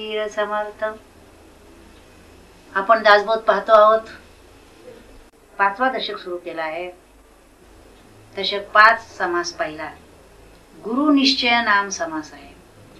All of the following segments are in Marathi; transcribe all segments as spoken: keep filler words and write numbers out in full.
वीर समर्थ. आपण दासबोध पाहतो आहोत. पाचवा दशक सुरू केला आहे. दशक पाच समास पहिला गुरु निश्चय नाम समास आहे.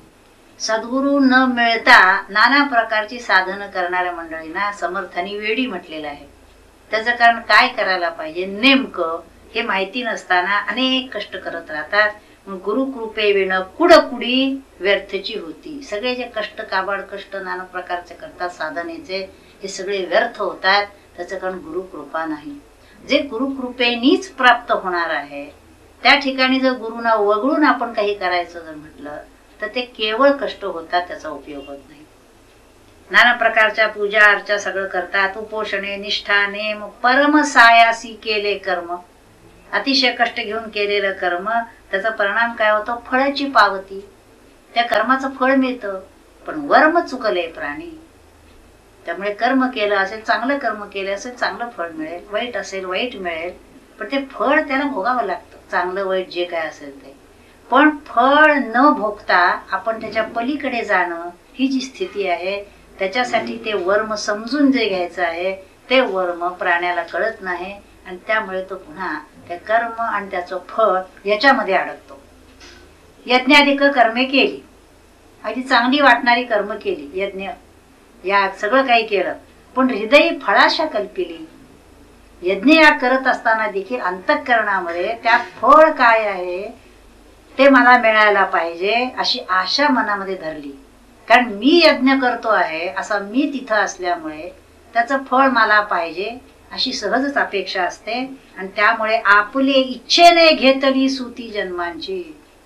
सद्गुरु न मिळता नाना प्रकारची साधन करणाऱ्या मंडळींना समर्थांनी वेडी म्हटलेलं आहे. त्याचं कारण काय करायला पाहिजे नेमकं हे माहिती नसताना अनेक कष्ट करत राहतात. गुरु कृपे विण कुडकुडी व्यर्थची होती. सगळे जे कष्ट काबाड कष्ट नाना प्रकारचे करतात साधनेचे हे सगळे व्यर्थ होतात. त्याचं कारण गुरु कृपा नाही. जे गुरु कृपेनीच प्राप्त होणार आहे त्या ठिकाणी जर गुरुना वगळून आपण काही करायचं जर म्हटलं तर ते केवळ कष्ट होतात, त्याचा उपयोग होत नाही. नाना प्रकारच्या पूजा अर्चा सगळं करतात. उपोषणे निष्ठा नेम परम सायासी केले कर्म. अतिशय कष्ट घेऊन केलेलं कर्म त्याचा परिणाम काय होतो? फळाची पावती. त्या कर्माचं फळ मिळतं. पण वर्म चुकले प्राणी. त्यामुळे कर्म केलं असेल, चांगलं कर्म केलं असेल चांगलं फळ मिळेल, वाईट असेल वाईट मिळेल, पण ते फळ त्याला भोगावं लागतं. चांगलं वाईट जे काय असेल ते. पण फळ न भोगता आपण त्याच्या पलीकडे जाणं ही जी स्थिती आहे त्याच्यासाठी ते वर्म समजून जे घ्यायचं आहे ते वर्म प्राण्याला कळत नाही आणि त्यामुळे तो पुन्हा त्या कर्म आणि त्याचं फळ याच्यामध्ये अडकतो. यज्ञाधिक कर्मे केली, अगदी चांगली वाटणारी कर्म केली, यज्ञ या सगळं काही केलं, पण हृदय फळाशा कल्पिली. यज्ञ या करत असताना देखील अंतःकरणामध्ये त्या फळ काय आहे ते मला मिळायला पाहिजे अशी आशा मनामध्ये धरली. कारण मी यज्ञ करतो आहे असा मी तिथं असल्यामुळे त्याचं फळ मला पाहिजे अशी सहजच अपेक्षा असते. आणि त्यामुळे आपले इच्छेने घेतली सुती जन्मांची.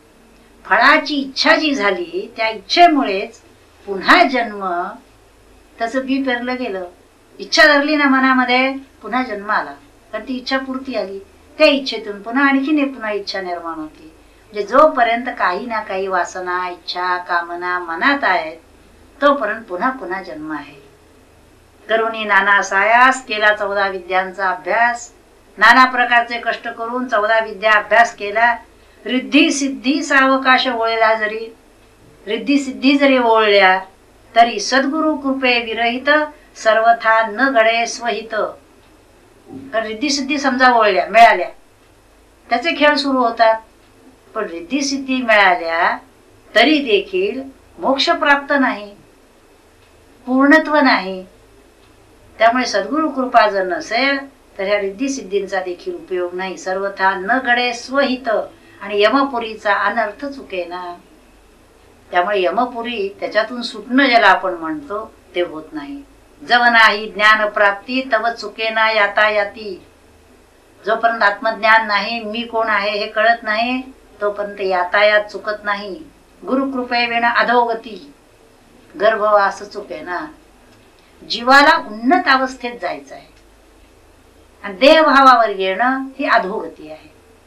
फळाची इच्छा जी झाली त्या इच्छेमुळेच पुन्हा जन्म तसं बी पेरलं गेलं. इच्छा धरली ना मनामध्ये पुन्हा जन्म आला. कारण ती इच्छा पूर्ती आली. त्या इच्छेतून पुन्हा आणखीन पुन्हा इच्छा निर्माण होती. म्हणजे जोपर्यंत काही ना काही वासना इच्छा कामना मनात आहेत तोपर्यंत पुन्हा पुन्हा जन्म आहे. करुणी नाना सायास केला चौदा विद्यांचा अभ्यास. नाना प्रकारचे कष्ट करून चौदा विद्या अभ्यास केला. रिद्धी सिद्धी सावकाश ओळला जरी रिद्धी सिद्धी जरी ओळल्या तरी सद्गुरु कृपे विरहित सर्वथा न घडे स्वहित. रिद्धी सिद्धी समजा ओळल्या मिळाल्या त्याचे खेळ सुरू होतात. पण रिद्धी सिद्धी मिळाल्या तरी देखील मोक्ष प्राप्त नाही, पूर्णत्व नाही. त्यामुळे सद्गुरु कृपा जर नसेल तर ह्या रिद्धी सिद्धींचा देखील उपयोग नाही. सर्वथा न घडे स्वहित आणि यमपुरीचा अनर्थ चुकेना. त्यामुळे यमपुरी त्याच्यातून सुटणं ज्याला आपण म्हणतो ते होत नाही. जव नाही ज्ञान प्राप्ती तव चुकेना यातायाती. जोपर्यंत आत्मज्ञान नाही मी कोण आहे हे कळत नाही तोपर्यंत यातायात चुकत नाही. गुरुकृपे विना अधोगती गर्भवास चुकेना. जीवाला उन्नत अवस्थेत जायचं आहे आणि देहभावावर येणं ही अधोगती आहे.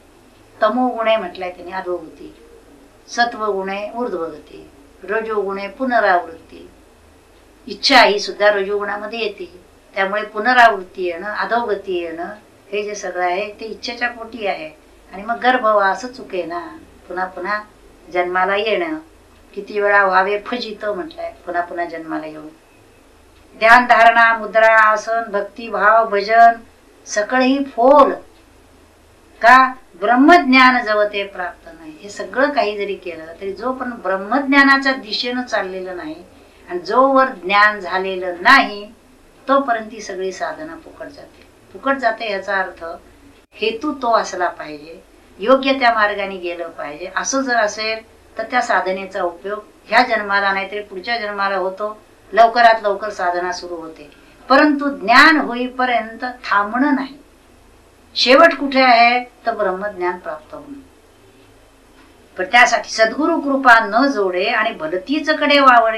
तमोगुणे म्हटलंय त्यांनी अधोगती, सत्वगुणे ऊर्ध्वगती, रजोगुणे पुनरावृत्ती. इच्छा ही सुद्धा रजोगुणामध्ये येते. त्यामुळे पुनरावृत्ती येणं अधोगती येणं हे जे सगळं आहे ते इच्छेच्या पोटी आहे. आणि मग गर्भवास चुकेना. पुन्हा पुन्हा जन्माला येणं किती वेळा व्हावे फजित म्हटलंय. पुन्हा पुन्हा जन्माला येऊन ध्यान धारणा मुद्रा आसन भक्तिभाव भजन सकळही फोल का ब्रह्मज्ञान जवळ ते प्राप्त नाही. हे सगळं काही जरी केलं तरी जोपर्यंत ब्रह्मज्ञानाच्या दिशेनं चाललेलं नाही आणि जोवर ज्ञान झालेलं नाही तोपर्यंत ती सगळी साधना फुकट जाते. फुकट जाते याचा अर्थ हेतू तो असला पाहिजे, योग्य त्या मार्गाने गेलं पाहिजे. असं जर असेल तर त्या साधनेचा उपयोग ह्या जन्माला नाहीतरी पुढच्या जन्माला होतो. लवकरात लवकर साधना सुरू होते. परंतु ज्ञान होईपर्यंत थांबणं नाही. शेवट कुठे आहे तर ब्रह्मज्ञान प्राप्त होणं. पण त्यासाठी सद्गुरु कृपा न जोडे आणि भलतीच कडे वावळे.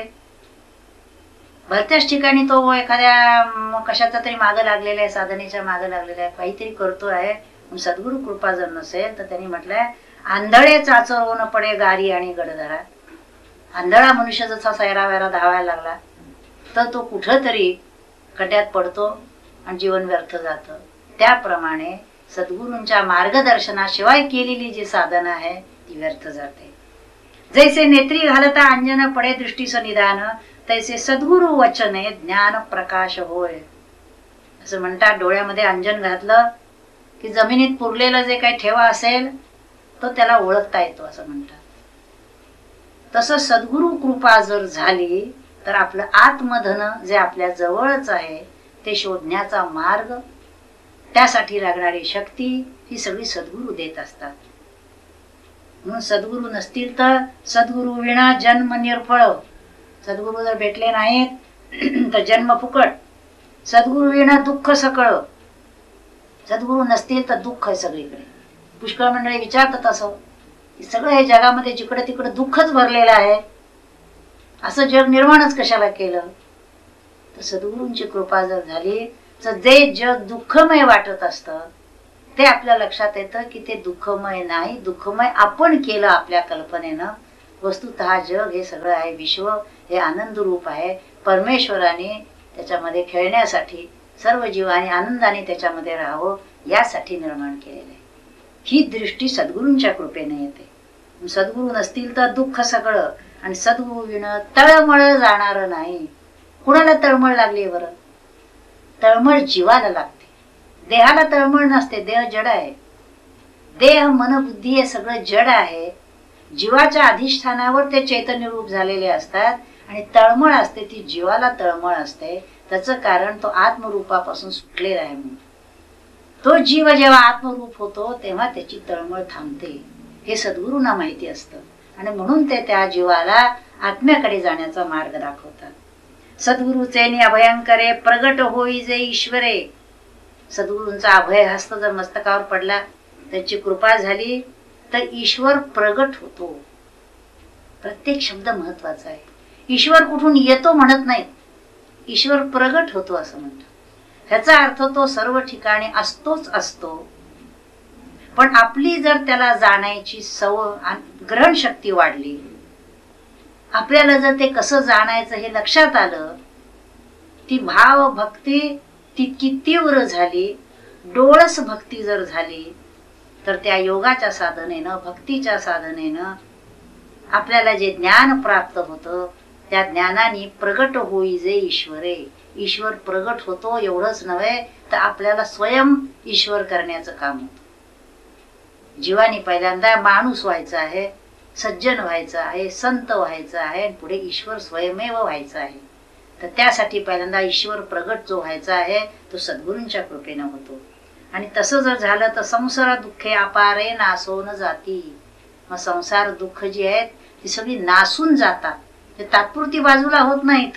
भलत्याच ठिकाणी तो एखाद्या कशाचा तरी मागं लागलेला आहे, साधनेच्या मागं लागलेला आहे, काहीतरी करतो आहे. सद्गुरु कृपा जर नसेल तर त्यांनी म्हटलंय आंधळे चाचरवून पडे गारी आणि गडधरा. आंधळा मनुष्य जसा सैरावैरा धावायला लागला तर तो कुठंतरी खड्ड्यात पडतो आणि जीवन व्यर्थ जातं. त्याप्रमाणे सद्गुरूंच्या मार्गदर्शनाशिवाय केलेली जी साधना आहे ती व्यर्थ जाते. जैसे नेत्री घालता अंजन पडे दृष्टीस निदान तैसे सद्गुरु वचने ज्ञान प्रकाश होय. असं म्हणतात, डोळ्यामध्ये अंजन घातलं की जमिनीत पुरलेलं जे काही ठेवा असेल तो त्याला ओळखता येतो असं म्हणतात. तसं सद्गुरु कृपा जर झाली तर आपलं आत्मधन जे आपल्या जवळच आहे ते शोधण्याचा मार्ग, त्यासाठी लागणारी शक्ती ही सगळी सद्गुरु देत असतात. म्हणून सद्गुरु नसतील तर सद्गुरु विना जन्म निर्फळ. सद्गुरु जर भेटले नाहीत तर जन्म फुकट. सद्गुरु विना दुःख सकळ. सद्गुरु नसतील तर दुःख आहे सगळीकडे. पुष्कळ मंडळी विचारतात असं, सगळं हे जगामध्ये जिकडे तिकडे दुःखच भरलेलं आहे, असं जग निर्माणच कशाला केलं. तर सद्गुरूंची कृपा जर झाली तर जे जग दुःखमय वाटत असतं ते आपल्या लक्षात येतं की ते दुःखमय नाही, दुःखमय आपण केलं आपल्या कल्पनेनं. वस्तुतः जग हे सगळं आहे, विश्व हे आनंद रूप आहे. परमेश्वराने त्याच्यामध्ये खेळण्यासाठी सर्व जीवांनी आनंदाने त्याच्यामध्ये राहावं यासाठी निर्माण केलेलं आहे. ही दृष्टी सद्गुरूंच्या कृपेने येते. सद्गुरू नसतील तर दुःख सगळं, आणि सद्गुरू विणं तळमळ जाणार नाही. कुणाला तळमळ लागली बरं? तळमळ जीवाला लागते, देहाला तळमळ नसते. देह जड आहे, देह मन बुद्धी हे सगळं जड आहे. जीवाच्या अधिष्ठानावर ते चैतन्य रूप झालेले असतात, आणि तळमळ असते ती जीवाला तळमळ असते. त्याचं कारण तो आत्मरूपापासून सुटलेला आहे. म्हणून तो जीव जेव्हा आत्मरूप होतो तेव्हा त्याची तळमळ थांबते, हे सद्गुरूंना माहिती असतं, आणि म्हणून ते त्या जीवाला आत्म्याकडे जाण्याचा मार्ग दाखवतात. सद्गुरूचे अभयंकरे प्रगट होई जे ईश्वरे. सद्गुरूंचा अभय हस्त जर मस्तकावर पडला, त्यांची कृपा झाली तर ईश्वर प्रगट होतो. प्रत्येक शब्द महत्वाचा आहे. ईश्वर कुठून येतो म्हणत नाही, ईश्वर प्रगट होतो असं म्हणतात. ह्याचा अर्थ तो सर्व ठिकाणी असतोच असतो, पण आपली जर त्याला जाण्याची सव ग्रहण शक्ती वाढली, आपल्याला जर ते कसं जाणायचं हे लक्षात आलं, ती भाव भक्ती तितकी तीव्र झाली, डोळस भक्ती जर झाली, तर त्या योगाच्या साधनेनं, भक्तीच्या साधनेनं आपल्याला जे ज्ञान प्राप्त होतं त्या ज्ञानाने प्रगट होई जे ईश्वरे. ईश्वर प्रगट होतो. एवढंच नव्हे तर आपल्याला स्वयं ईश्वर करण्याचं काम होतं. जीवानी पहिल्यांदा माणूस व्हायचा आहे, सज्जन व्हायचं आहे, संत व्हायचं आहे, पुढे ईश्वर स्वयमेव व्हायचं आहे. तर त्यासाठी पहिल्यांदा ईश्वर प्रगट जो व्हायचा आहे तो सद्गुरूंच्या कृपेनं होतो. आणि तसं जर झालं तर संसार दुःखे अपारे नासोन जाती. मग संसार दुःख जी आहेत ती सगळी नासून जातात, ते तात्पुरती बाजूला होत नाहीत.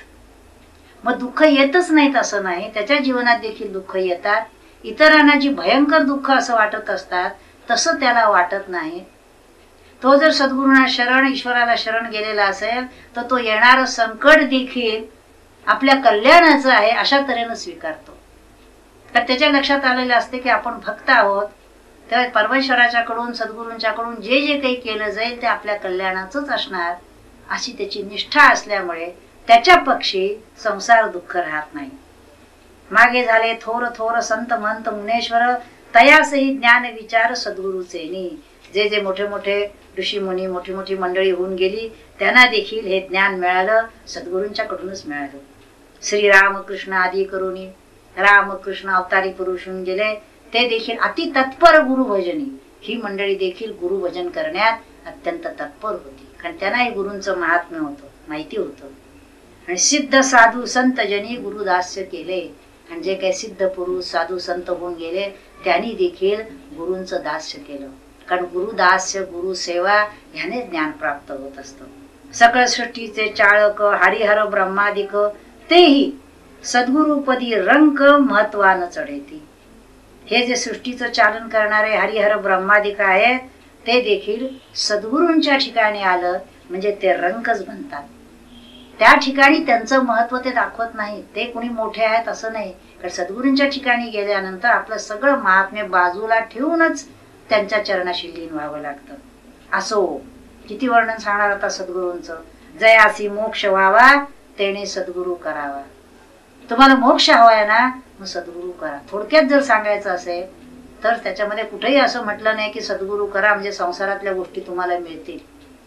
मग दुःख येतच नाहीत असं नाही, त्याच्या जीवनात देखील दुःख येतात. इतरांना जी भयंकर दुःख असं वाटत असतात तसं त्याला वाटत नाही. तो जर सद्गुरूंना शरण, ईश्वराला शरण गेलेला असेल तर तो येणारं संकट देखील आपल्या कल्याणाचं आहे अशा तऱ्हेनं स्वीकारतो. तर त्याच्या लक्षात आलेलं असते की आपण भक्त आहोत, तेव्हा परमेश्वराच्याकडून, सद्गुरूंच्याकडून जे जे काही केलं जाईल ते आपल्या कल्याणाचंच असणार अशी त्याची निष्ठा असल्यामुळे त्याच्या पक्षी संसार दुःख राहत नाही. मागे झाले थोर थोर संत महंत मुनेश्वर, तयासही ज्ञान विचार सद्गुरूचेनी. जे जे मोठे मोठे ऋषी मुनी, मोठी मोठी मंडळी होऊन गेली त्यांना देखील हे ज्ञान मिळालं, सद्गुरूंच्याकडूनच मिळालं. श्री रामकृष्ण आदी करुणी, रामकृष्ण अवतारी पुरुष होऊन गेले, ते देखील अति तत्पर गुरुभजनी. ही मंडळी देखील गुरुभजन करण्यात अत्यंत तत्पर होती, कारण त्यांनाही गुरूंचं महात्म्य होतं, माहिती होतं. आणि सिद्ध साधू संत जनी गुरुदास्य केले. आणि जे काही सिद्ध पुरुष साधू संत होऊन गेले त्यांनी देखील गुरूंचं दास्य केलं, कारण गुरुदास्य, गुरु सेवा ह्याने ज्ञान प्राप्त होत असतं. सकळ सृष्टीचे चाळक हरिहर ब्रह्मादिक, तेही सद्गुरुपदी रंक महत्वान चढेती. हे जे सृष्टीचं चालन करणारे हरिहर ब्रह्मादिक आहेत ते देखील सद्गुरूंच्या ठिकाणी आलं म्हणजे ते रंकच बनतात. त्या ठिकाणी त्यांचं महत्व ते दाखवत नाही, ते कोणी मोठे आहेत असं नाही, कारण सद्गुरूंच्या ठिकाणी गेल्यानंतर आपलं सगळं महात्म्य बाजूला ठेवूनच त्यांच्या चरणाशी लीन व्हावं लागतं. असो, किती वर्णन सांगणार आता सद्गुरूंचं. जयासी मोक्ष व्हावा तेने सद्गुरू करावा. तुम्हाला मोक्ष हवाय ना, मग सद्गुरू करा. थोडक्यात जर सांगायचं असेल तर त्याच्यामध्ये कुठेही असं म्हटलं नाही की सद्गुरू करा म्हणजे संसारातल्या गोष्टी तुम्हाला मिळतील.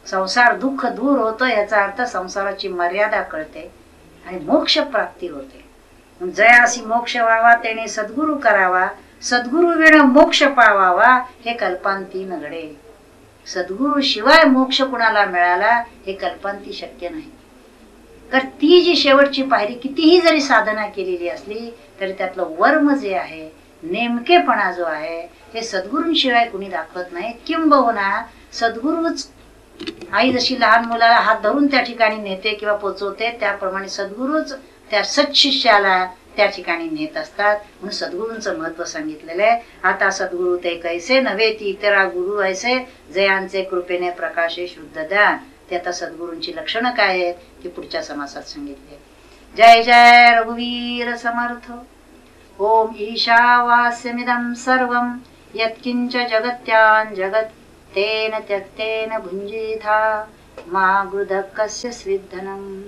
संसार दुःख दूर होतं, याचा अर्थ संसाराची मर्यादा कळते आणि मोक्ष प्राप्ती होते. जयासी मोक्ष व्हावा त्याने सद्गुरु करावा, सद्गुरु विण मोक्ष पावावा, हे कल्पांती न घडे. सद्गुरु शिवाय मोक्ष कुणाला मिळाला हे कल्पांती शक्य नाही. तर ती जी शेवटची पायरी कितीही जरी साधना केलेली असली तरी त्यातलं वर्म जे आहे, नेमकेपणा जो आहे, हे सद्गुरूंशिवाय कुणी दाखवत नाही. किंबहुना सद्गुरूच, आई जशी लहान मुलाला हात धरून त्या ठिकाणी नेते किंवा पोचवते, त्याप्रमाणे सद्गुरूच त्या सत्शिष्याला त्या ठिकाणी नेत असतात. म्हणून सद्गुरूंचं महत्व सांगितलेलं आहे. आता सद्गुरु ते कैसे नव्हे ती इतरा गुरु ऐसे, जयांचे कृपेने प्रकाशे शुद्ध दान. ते आता सद्गुरूंची लक्षणं काय आहेत ती पुढच्या समासात सांगितले. जय जय रघुवीर समर्थ. ओम ईशावास्यमिदं सर्वं यत्किंच जगत्यां जगत् तेन त्यक्तेन भुञ्जीथा मा गृधः कस्य स्विद्धनम्.